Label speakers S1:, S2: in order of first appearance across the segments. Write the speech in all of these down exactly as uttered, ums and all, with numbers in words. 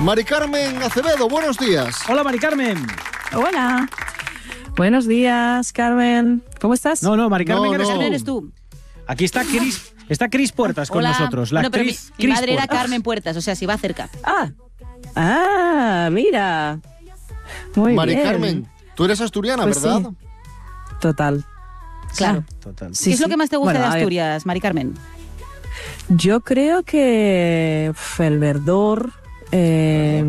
S1: Mari Carmen Acevedo, buenos días.
S2: Hola, Mari Carmen.
S3: Hola. Buenos días, Carmen. ¿Cómo estás?
S2: No, no, Mari Carmen,
S1: No,
S2: eres,
S1: no.
S2: tú.
S4: eres tú.
S2: Aquí está Cris, está Cris Puertas con
S4: Hola.
S2: nosotros. La
S4: Bueno, pero
S2: actriz
S4: mi, mi
S2: Cris
S4: madre era
S2: Puertas.
S4: Carmen Puertas, o sea, si va cerca.
S3: Ah. Ah, mira. Muy
S1: Mari
S3: bien.
S1: Carmen, tú eres asturiana,
S3: Pues
S1: ¿verdad?
S3: sí. Total.
S4: Claro.
S2: Total.
S3: Sí,
S4: ¿Qué es lo
S3: sí.
S4: que más te gusta
S3: Bueno,
S4: de
S3: a ver,
S4: Asturias, Mari Carmen?
S3: yo creo que uf, el verdor, eh,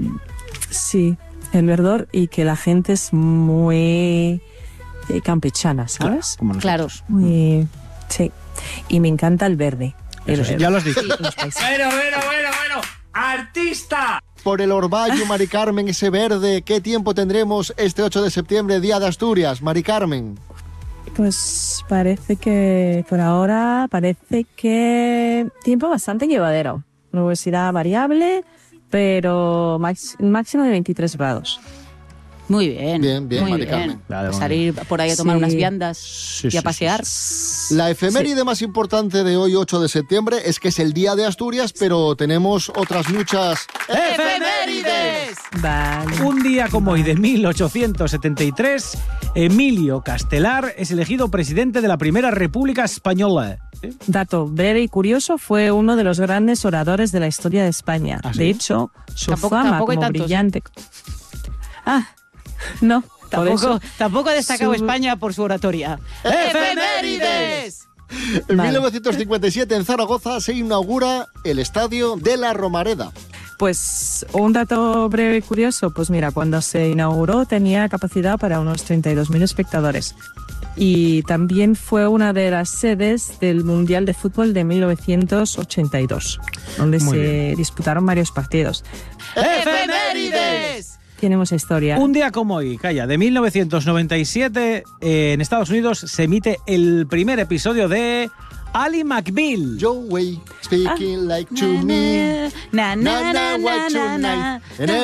S3: sí, el verdor y que la gente es muy eh, campechana, ¿sabes?
S2: Como nosotros.
S4: Claro.
S3: Muy, sí. Y me encanta el verde. El
S2: Eso sí,
S3: verde.
S2: ya lo has dicho.
S3: Los paisajes.
S2: Bueno, bueno, bueno, bueno. ¡Artista!
S1: Por el orvallo, Mari Carmen, ese verde. ¿Qué tiempo tendremos este ocho de septiembre, Día de Asturias, Mari Carmen?
S3: Pues parece que por ahora parece que tiempo bastante llevadero. Nubosidad variable, pero max- máximo de veintitrés grados.
S4: Muy bien.
S1: Bien, bien,
S4: muy
S1: Mari
S4: bien.
S1: Carmen.
S2: Vale,
S4: Pues
S2: muy
S4: salir por ahí a tomar
S3: Sí.
S4: unas viandas
S2: Sí,
S4: y
S2: sí,
S4: a pasear.
S1: La efeméride más importante de hoy, ocho de septiembre, es que es el Día de Asturias, pero tenemos otras muchas...
S4: ¡Efemérides!
S3: Vale.
S2: Un día como hoy de mil ochocientos setenta y tres, Emilio Castelar es elegido presidente de la Primera República Española. ¿Eh?
S3: Dato breve y curioso, fue uno de los grandes oradores de la historia de España.
S2: ¿Ah, sí?
S3: De hecho, su
S4: Tampoco-
S3: fama
S4: tampoco hay
S3: como
S4: tantos, ¿eh?
S3: brillante... Ah, no. por
S4: Tampoco,
S3: eso
S4: tampoco ha destacado
S3: su-
S4: España por su oratoria.
S1: ¡Efemérides! En
S3: Vale.
S1: mil novecientos cincuenta y siete, en Zaragoza, se inaugura el Estadio de la Romareda.
S3: Pues un dato breve y curioso, pues mira, cuando se inauguró tenía capacidad para unos treinta y dos mil espectadores. Y también fue una de las sedes del Mundial de Fútbol de mil novecientos ochenta y dos, donde
S2: Muy
S3: se
S2: bien.
S3: disputaron varios partidos.
S4: ¡Efemérides!
S3: Tiene mucha historia.
S2: Un día como hoy, calla, de mil novecientos noventa y siete, eh, en Estados Unidos se emite el primer episodio de Ally McBeal.
S1: Joey, speaking like to me.
S4: Na, na, na,
S1: Na, na,
S4: na,
S1: what
S4: na,
S1: tonight.
S4: na.
S1: And